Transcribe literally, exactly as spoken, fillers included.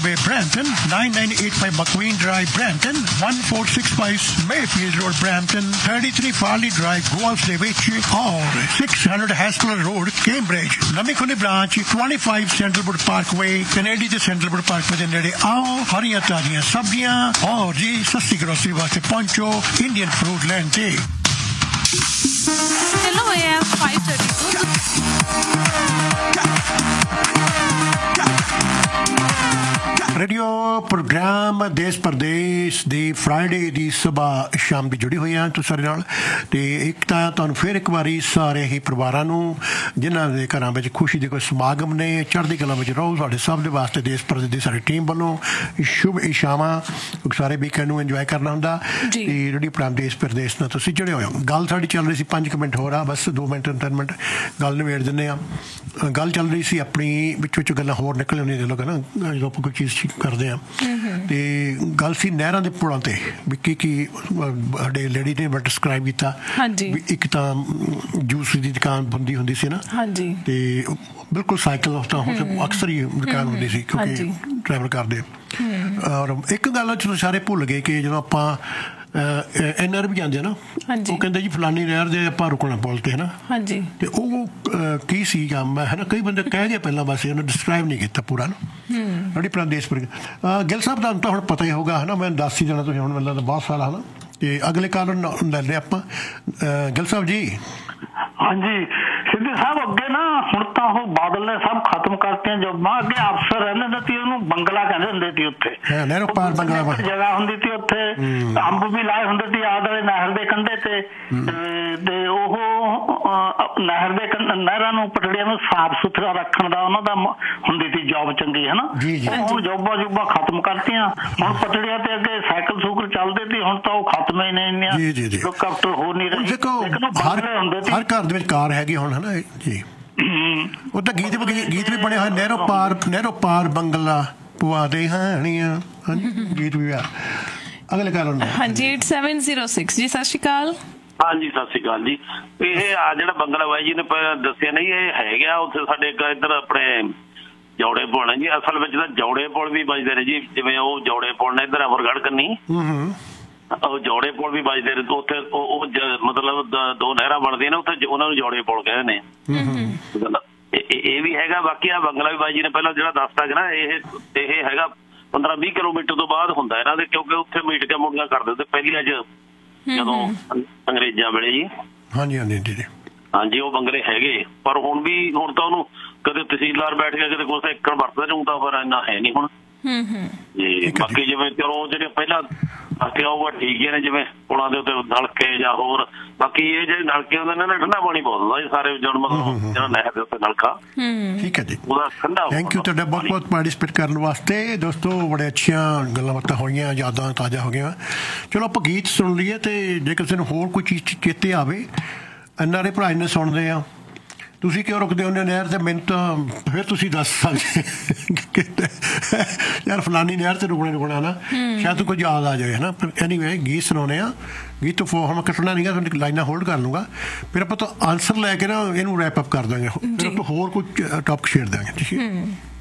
Way, Brampton, nine nine eight five McQueen Drive, Brampton, one four six five Mayfield Road, Brampton, thirty-three Farley Drive, Guelph ਦੇ ਵਿੱਚ और six hundred Haskell Road, Cambridge। ਨਵੀਂ ਖੁੱਲੀ branch twenty-five Centralwood Parkway, Kennedy ਦੇ Centralwood Parkway ਦੇ ਨੇੜੇ आओ। ਹਰੀਆਂ ਤਾਜ਼ੀਆਂ ਸਬਜ਼ੀਆਂ और जी सस्ती ग्रोसरी वास्ते पहुंचो इंडियन फ्रूट लैंड ते। Hello A M five thirty-two। Radio programme देश परदेश ਦੀ ਫਰਾਈਡੇ ਦੀ ਸਵੇਰ ਸ਼ਾਮ ਦੀ ਜੁੜੀ ਹੋਈ ਹਾਂ ਤੁਸੀਂ ਸਾਰੇ ਨਾਲ। ਅਤੇ ਇੱਕ ਤਾਂ ਤੁਹਾਨੂੰ ਫਿਰ ਇੱਕ ਵਾਰੀ ਸਾਰੇ ਹੀ ਪਰਿਵਾਰਾਂ ਨੂੰ ਜਿਨ੍ਹਾਂ ਦੇ ਘਰਾਂ ਵਿੱਚ ਖੁਸ਼ੀ ਦੇ ਕੋਈ ਸਮਾਗਮ ਨੇ ਚੜ੍ਹਦੀ ਕਲਾ ਵਿੱਚ ਰਹੋ। ਸਾਡੇ ਸਭ ਦੇ ਵਾਸਤੇ ਦੇਸ਼ ਪਰਦੇਸ਼ ਦੀ ਸਾਡੀ ਟੀਮ ਵੱਲੋਂ ਸ਼ੁਭ ਇਸ਼ਾਵਾਂ। ਸਾਰੇ ਵੀਕਐਂਡ ਨੂੰ ਇੰਜੋਏ ਕਰਨਾ ਹੁੰਦਾ ਅਤੇ ਰੇਡੀਓ ਪ੍ਰੋਗਰਾਮ ਦੇਸ਼ ਪਰਦੇਸ਼ ਨਾਲ ਤੁਸੀਂ ਜੁੜੇ ਹੋਏ ਹੋ। ਗੱਲ ਸਾਡੀ ਚੱਲ ਰਹੀ ਸੀ ਪੰਜ ਕੁ ਮਿੰਟ ਹੋਰ ਆ ਬਸ ਦੋ ਮਿੰਟ ਤਿੰਨ ਮਿੰਟ ਗੱਲ ਨਿਬੇੜ ਦਿੰਦੇ ਹਾਂ। ਗੱਲ ਚੱਲ ਰਹੀ ਸੀ ਆਪਣੀ ਵਿੱਚ ਵਿੱਚ ਗੱਲਾਂ ਹੋਰ ਨਿਕਲ ਆਉਂਦੀਆਂ ਦੇ ਲੋਕ ਨਾ ਜਦੋਂ ਆਪਾਂ ਕੋਈ ਚੀਜ਼ ਕਰਦੇ ਹਾਂ। ਅਤੇ ਗੱਲ ਸੀ ਨਹਿਰਾਂ ਦੇ ਪੁਲਾਂ 'ਤੇ ਵੀ ਕੀ ਕੀ ਸਾਡੇ ਲੇਡੀ ਨੇ ਡਿਸਕਰਾਈਬ ਕੀਤਾ ਵੀ ਇੱਕ ਤਾਂ ਜੂਸ ਦੀ ਦੁਕਾਨ ਬੰਦੀ ਹੁੰਦੀ ਸੀ ਨਾ ਅਤੇ ਬਿਲਕੁਲ ਸਾਈਕਲ ਉਸ ਤਾਂ ਅਕਸਰ ਹੀ ਦੁਕਾਨ ਹੁੰਦੀ ਸੀ ਕਿਉਂਕਿ ਟਰੈਵਲ ਕਰਦੇ। ਔਰ ਇੱਕ ਗੱਲ ਤੁਸੀਂ ਸਾਰੇ ਭੁੱਲ ਗਏ ਕਿ ਜਦੋਂ ਆਪਾਂ ਐਨ ਆਰ ਵੀ ਜਾਂਦੇ ਆ ਨਾ ਉਹ ਕਹਿੰਦੇ ਜੀ ਫਲਾਨੀ ਨਹਿਰ ਦੇ ਆਪਾਂ ਰੁਕਣਾ ਪੁੱਲ 'ਤੇ ਹੈ ਨਾ ਅਤੇ ਉਹ ਕੀ ਸੀਗਾ ਮੈਂ ਹੈ ਨਾ ਕਈ ਬੰਦੇ ਕਹਿ ਗਏ ਪਹਿਲਾਂ ਬਸ ਉਹਨੇ ਡਿਸਕਰਾਈਬ ਨਹੀਂ ਕੀਤਾ ਪੂਰਾ ਨਾ ਸਾਡੀ ਆਪਣਾ ਦੇਸ਼ ਪਰ। ਗਿੱਲ ਸਾਹਿਬ ਤੁਹਾਨੂੰ ਤਾਂ ਹੁਣ ਪਤਾ ਹੀ ਹੋਊਗਾ ਹੈ ਨਾ ਮੈਂ ਦੱਸ ਹੀ ਦੇਣਾ ਤੁਸੀਂ ਹੁਣ ਮੈਨੂੰ ਤਾਂ ਬਹੁਤ ਸਾਰਾ ਹੈ ਨਾ ਅਤੇ ਅਗਲੇ ਕਾਰਨ ਲੈ ਲਿਆ ਆਪਾਂ। ਗਿੱਲ ਸਾਹਿਬ ਜੀ ਹਾਂਜੀ ਸਿੱਧੂ ਸਾਹਿਬ ਅੱਗੇ ਨਾ ਹੁਣ ਤਾਂ ਉਹ ਬਾਦਲ ਨੇ ਸਭ ਖਤਮ ਕਰਤੀਆਂ ਜੋਬਾਂ। ਅੱਗੇ ਅਫਸਰ ਰਹਿੰਦੇ ਹੁੰਦੇ ਸੀ ਉਹਨੂੰ ਬੰਗਲਾ ਕਹਿੰਦੇ ਹੁੰਦੇ ਸੀ ਉੱਥੇ ਨਹਿਰੋ ਪਾਰ ਬੰਗਲਾ ਜਗ੍ਹਾ ਹੁੰਦੀ ਸੀ ਉੱਥੇ ਅੰਬ ਵੀ ਲਾਏ ਹੁੰਦੇ ਸੀ ਆਦ ਵਾਲੇ ਨਹਿਰ ਦੇ ਕੰਢੇ ਤੇ ਤੇ ਉਹ ਨਹਿਰ ਦੇ ਨਹਿਰਾਂ ਨੂੰ ਪਟੜੀਆਂ ਨੂੰ ਸਾਫ਼ ਸੁਥਰਾ ਰੱਖਣ ਦਾ ਉਹਨਾਂ ਦਾ ਹੁੰਦੀ ਸੀ ਜੋਬ ਚੰਗੀ ਹੈ ਨਾ। ਹੁਣ ਜੋਬਾਂ ਜੋਬਾਂ ਖਤਮ ਕਰਤੀਆਂ। ਹੁਣ ਪਟੜੀਆਂ ਤੇ ਅੱਗੇ ਸਾਈਕਲ ਸੂਕਲ ਚੱਲਦੇ ਸੀ ਹੁਣ ਤਾਂ ਉਹ ਖਤਮ ਹੀ ਨਹੀਂ ਇੰਨੀਆਂ ਹੈਲੀਕਾਪਟਰ ਹੋ ਨਹੀਂ ਰਹੇ ਹੁੰਦੇ ਸੀ। ਹਰ ਘਰ ਦੇ ਵਿੱਚ ਕਾਰ ਹੈਗੀ ਹੁਣ ਹੈ ਨਾ ਜੀ। ਉਹ ਤਾਂ ਗੀਤ ਵੀ ਗੀਤ ਵੀ ਬਣੇ ਹੋਏ ਨਹਿਰੋ ਪਾਰ ਨਹਿਰੋ ਪਾਰ ਬੰਗਲਾ ਪੁਆ ਦੇ ਹਾਣੀਆਂ ਗੀਤ ਵੀ ਆ। ਅਗਲੇ ਕਾਰਨ ਹਾਂਜੀ eight seven zero six ਜੀ ਸਤਿ ਸ਼੍ਰੀ ਅਕਾਲ। ਹਾਂਜੀ ਸਤਿ ਸ਼੍ਰੀ ਅਕਾਲ ਜੀ। ਇਹ ਆ ਜਿਹੜਾ ਬੰਗਲਾ ਬਾਈ ਜੀ ਨੇ ਦੱਸਿਆ ਨਹੀਂ ਇਹ ਹੈਗਾ ਉੱਥੇ ਸਾਡੇ ਇੱਧਰ ਆਪਣੇ ਜੌੜੇ ਪੁਲ ਨੇ ਜੀ। ਅਸਲ ਵਿੱਚ ਤਾਂ ਜੌੜੇ ਪੁਲ ਵੀ ਵੱਜਦੇ ਨੇ ਜੀ ਜਿਵੇਂ ਉਹ ਜੌੜੇ ਪੁਲ ਨੇ ਇੱਧਰ ਅਮਰਗੜ੍ਹ ਕੰਨੀ ਉਹ ਜੌੜੇ ਪੁਲ ਵੀ ਵੱਜਦੇ ਨੇ ਉੱਥੇ ਉਹ ਮਤਲਬ ਦੋ ਨਹਿਰਾਂ ਬਣਦੀਆਂ ਨੇ ਉੱਥੇ ਉਹਨਾਂ ਨੂੰ ਜੌੜੇ ਪੁਲ ਕਹਿੰਦੇ ਨੇ। ਇਹ ਵੀ ਹੈਗਾ। ਬਾਕੀ ਆ ਬੰਗਲਾ ਵੀ ਬਾਈ ਜੀ ਨੇ ਪਹਿਲਾਂ ਜਿਹੜਾ ਦੱਸਦਾ ਨਾ ਇਹ ਇਹ ਹੈਗਾ ਪੰਦਰਾਂ ਵੀਹ ਕਿਲੋਮੀਟਰ ਤੋਂ ਬਾਅਦ ਹੁੰਦਾ ਇਹਨਾਂ ਦੇ ਕਿਉਂਕਿ ਉੱਥੇ ਮੀਟ ਕੇ ਮੁੰਡੀਆਂ ਕਰਦੇ ਹੁੰਦੇ ਪਹਿਲੀਆਂ ਚ ਜਦੋਂ ਅੰਗਰੇਜ਼ਾਂ ਵੇਲੇ ਜੀ। ਹਾਂਜੀ ਹਾਂਜੀ ਹਾਂਜੀ ਉਹ ਬੰਗਲੇ ਹੈਗੇ ਪਰ ਹੁਣ ਵੀ ਹੁਣ ਤਾਂ ਉਹਨੂੰ ਕਦੇ ਤਹਿਸੀਲਦਾਰ ਬੈਠ ਗਿਆ ਕਦੇ ਕੁਛ ਇੱਕਣ ਵਰਤਦੇ ਨੂੰ ਤਾਂ ਪਰ ਇੰਨਾ ਹੈ ਨਹੀਂ ਹੁਣ ਜੀ। ਬਾਕੀ ਜਿਵੇਂ ਚਲੋ ਜਿਹੜੇ ਪਹਿਲਾਂ ਨਲਕੇ ਉਹ ਠੀਕ ਹੀ ਨੇ ਜਿਵੇਂ ਪੁਲਾਂ ਦੇ ਉੱਤੇ ਨਲਕੇ ਜਾਂ ਹੋਰ ਬਾਕੀ ਇਹ ਜਿਹੜੇ ਨਲਕੇ ਹੁੰਦੇ ਨੇ ਨਾ ਠੰਡਾ ਪਾਣੀ ਬਹੁਤ ਹੁੰਦਾ ਜੀ ਸਾਰੇ ਜਨ ਮਤਲਬ ਜਿਹੜਾ ਨਹਿਰ ਦੇ ਉੱਤੇ ਨਲਕਾ ਠੀਕ ਹੈ ਜੀ। ਉਹਦਾ ਠੰਡਾ ਥੈਂਕ ਯੂ ਤੁਹਾਡਾ ਬਹੁਤ ਬਹੁਤ ਪਾਰਟੀਸਪੇਟ ਕਰਨ ਵਾਸਤੇ ਦੋਸਤੋ। ਬੜੇ ਅੱਛੀਆਂ ਗੱਲਾਂ ਬਾਤਾਂ ਹੋਈਆਂ ਯਾਦਾਂ ਤਾਜ਼ਾ ਹੋ ਗਈਆਂ। ਚਲੋ ਆਪਾਂ ਗੀਤ ਸੁਣ ਲਈਏ ਅਤੇ ਜੇ ਕਿਸੇ ਨੂੰ ਹੋਰ ਕੋਈ ਚੀਜ਼ ਚੇਤੇ ਆਵੇ ਐਨ ਆਰ ਏ ਭਰਾ ਨੇ ਸੁਣਦੇ ਆ ਤੁਸੀਂ ਕਿਉਂ ਰੁਕਦੇ ਹੁੰਦੇ ਨਹਿਰ 'ਤੇ ਮੈਨੂੰ ਤਾਂ ਫਿਰ ਤੁਸੀਂ ਦੱਸ ਸਕਦੇ ਯਾਰ ਫਲਾਨੀ ਨਹਿਰ 'ਤੇ ਰੁਕਣਾ ਰੁਕਣਾ ਨਾ ਸ਼ਾਇਦ ਕੁਝ ਯਾਦ ਆ ਜਾਵੇ ਹੈ ਨਾ। ਪਰ ਐਨੀਵੇ ਗੀਤ ਸੁਣਾਉਂਦੇ ਆ ਗੀਤ ਤੋਂ ਹੁਣ ਮੈਂ ਕੱਟਣਾ ਨਹੀਂ ਗਾ ਤੁਹਾਡੀ ਲਾਈਨਾਂ ਹੋਲਡ ਕਰ ਲੂੰਗਾ ਫਿਰ ਆਪਾਂ ਤਾਂ ਆਨਸਰ ਲੈ ਕੇ ਨਾ ਇਹਨੂੰ ਰੈਪ ਅਪ ਕਰ ਦਾਂਗੇ ਫਿਰ ਆਪਾਂ ਹੋਰ ਕੋਈ ਟੌਪਿਕ ਛੇੜ ਦਾਂਗੇ ਠੀਕ ਹੈ।